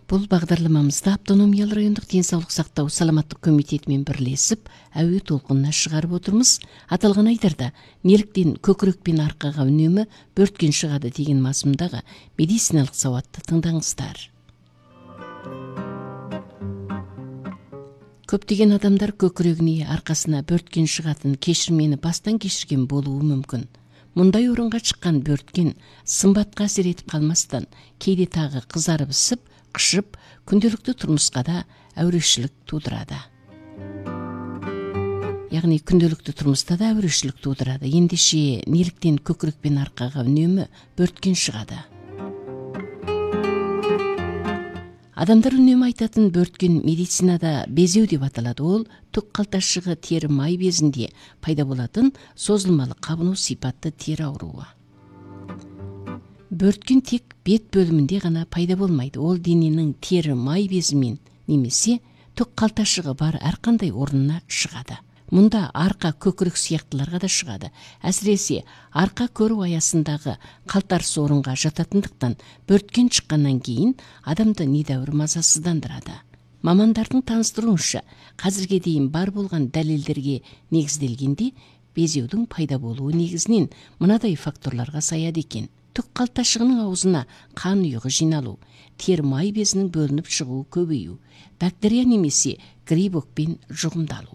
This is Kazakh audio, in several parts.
Бұл бағдарламамызда автономиялы райондық денсаулық сақтау саламаттық комитетімен бірлесіп, әуе толқынына шығарып отырмыз. Аталған айдарда неліктен көкірек пен арқаға үнемі бөрткен шығады деген мазмұндағы медициналық сауатты тыңдаңыздар. Көптеген адамдар көкірегіне, арқасына бөрткен шығатын кешірмені бастан кешірген болуы мүмкін. Мұндай орынға шыққан бөрткен сымбатқа әсер етіп қалмастан, кейде тағы қызарып ісіп, қышып, күнделікті тұрмысқа да әурешілік тудырады. Яғни күнделікті тұрмыста да әурешілік тудырады. Ендеше неліктен көкірек пен арқаға үнемі бөрткен шығады? Адамдар үнемі айтатын бөрткен медицинада безеу деп аталады. Ол түк қалташығы тері май безінде пайда болатын созылмалы қабыну сипатты тері ауруы. Бөрткен тек бет бөлімінде ғана пайда болмайды. Ол дененің тері май безімен немесе түк қалташығы бар әрқандай орнына шығады. Мұнда арқа көкірек сияқтыларға да шығады. Әсіресе арқа көру аясындағы қалтарыс орынға жататындықтан бөрткен шыққаннан кейін адамды недәуір мазасыздандырады. Мамандардың таныстыруынша, қазірге дейін бар болған дәлелдерге негізделгенде безеудің пайда болуы негізінен мынадай факторларға саяды екен. Түк қалташығының аузына қан ұйығы жиналу, тері май безінің бөлініп шығуы көбею, бактерия немесе грибокпен жұғымдалу.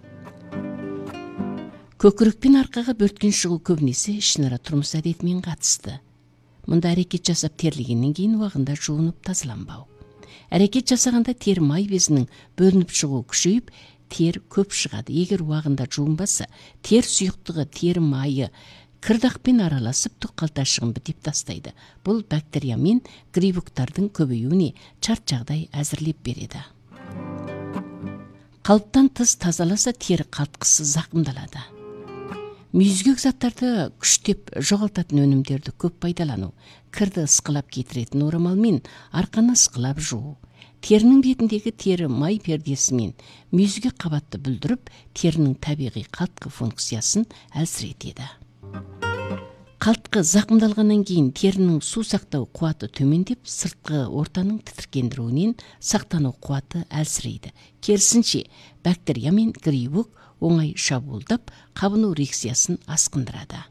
Көкірек пен арқаға бөрткен шығу көбінесе ішінара тұрмыс әдетімен қатысты. Мұнда әрекет жасап терлегеннен кейін уағында жуынып тазаланбау. Әрекет жасағанда тері май безінің бөлініп шығуы күшейіп, тер көп шығады. Егер уағында жуынбаса, тер сұйықтығы тері майы кірдақпен араласып түк қалташығын бітеп тастайды. Бұл бактерия мен грибоктардың көбеюіне шарт жағдай әзірлеп береді. Қалыптан тыс тазаласа тері қалтқысы зақымдалады. Мүйізгек заттарды күштеп жоғалтатын өнімдерді көп пайдалану, кірді ысқылап кетіретін орамалмен арқаны ысқылап жуу, терінің бетіндегі тері май пердесімен мүйізгек қабатты бүлдіріп, терінің табиғи қалтқы функциясын әлсіретеді. Қалтқы зақымдалғаннан кейін терінің су сақтау қуаты төмендеп, сыртқы ортаның тітіркендіруінен сақтану қуаты әлсірейді. Керісінше, бактерия мен грибок оңай шабуылдап, қабыну реакциясын асқындырады.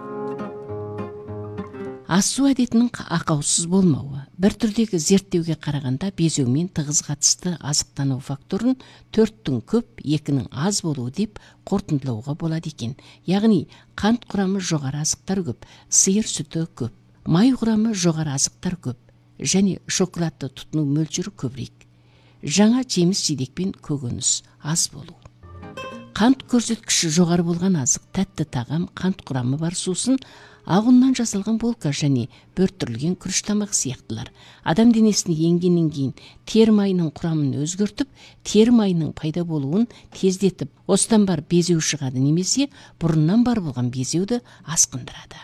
Асу әдетінің ақаусыз болмауы. Бір түрдегі зерттеуге қарағанда безеумен тығыз қатысты азықтану факторын 4-тің көп, 2-нің аз болуы деп қорытындылауға болады екен. Яғни қант құрамы жоғары азықтар көп, сиыр сүті көп, май құрамы жоғары азықтар көп және шоколадты тұтыну мөлшері көбірек. Жаңа жеміс-жидек пен көкөніс аз болу. Қант көрсеткіші жоғары болған азық, тәтті тағам, қант құрамы бар сусын, ақ ұннан жасалған булка және бөрттірілген күріш тамақ сияқтылар. Адам денесіне енгеннен кейін тері майының құрамын өзгертіп, тері майының пайда болуын тездетіп, осыдан бар безеу шығады немесе бұрыннан бар болған безеуді асқындырады.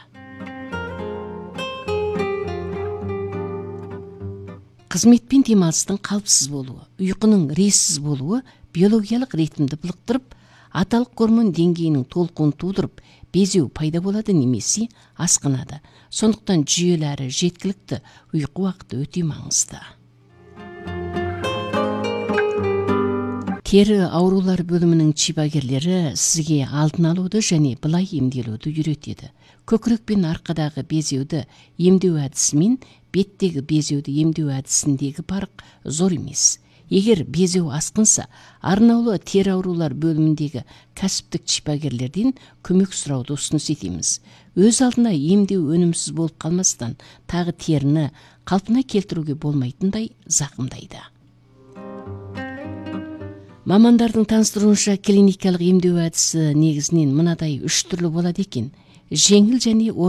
Қызмет пен демалыстың қалыпсыз болуы, ұйқының рессіз болуы биологиялық ритмді былықтырып, аталық гормон деңгейінің толқуын тудырып, безеу пайда болады немесе асқынады. Сондықтан жүйелі әрі жеткілікті ұйқы уақыты өте маңызды. Тері аурулар бөлімінің шипагерлері сізге алдын алуды және былай емделуді үйретеді. Көкірек пен арқадағы безеуді емдеу әдісімен беттегі безеуді емдеу әдісіндегі парық зор емес. Егер безеу асқынса, арнаулы тері аурулар бөліміндегі кәсіптік шипагерлерден көмек сұрауды ұсыныс етеміз. Өз алдына емдеу өнімсіз болып қалмастан, тағы теріні қалпына келтіруге болмайтындай зақымдайды. Мамандардың таныстыруынша клиникалық емдеу әдісі негізінен мынадай 3 түрлі болады екен. Жеңіл және